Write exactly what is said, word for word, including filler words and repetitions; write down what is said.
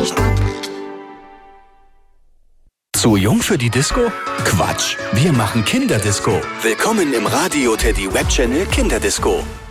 Zu jung für die Disco? Quatsch, wir machen Kinderdisco. Willkommen im Radio Teddy Web Channel Kinderdisco.